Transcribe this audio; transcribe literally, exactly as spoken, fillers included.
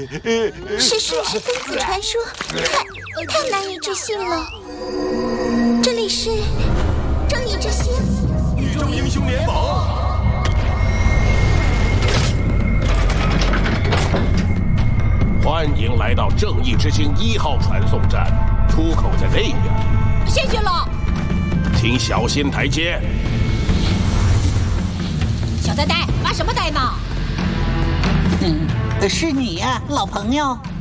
是瞬时分子传说，太太难以置信了。这里是正义之星， 宇宙英雄联盟。欢迎来到正义之星一号传送站，出口在那边。 谢谢了。 请小心台阶。 小呆呆，发什么呆呢？ 嗯，是你呀、老朋友。